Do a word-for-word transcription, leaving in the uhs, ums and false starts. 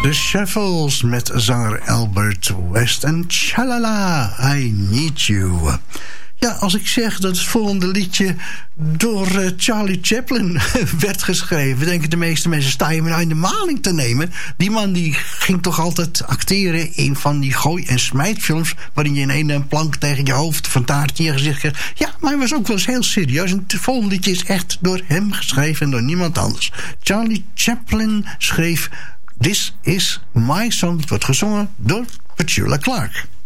The Shuffles met zanger Albert West en Chalala, I Need You. Ja, als ik zeg dat het volgende liedje door uh, Charlie Chaplin werd geschreven, denken de meeste mensen, sta je me nou in de maling te nemen? Die man die ging toch altijd acteren in van die gooi- en smijtfilms, waarin je in één plank tegen je hoofd van taart in je gezicht kreeg. Ja, maar hij was ook wel eens heel serieus. En het volgende liedje is echt door hem geschreven en door niemand anders. Charlie Chaplin schreef This Is My Song. Het wordt gezongen door Petula Clark.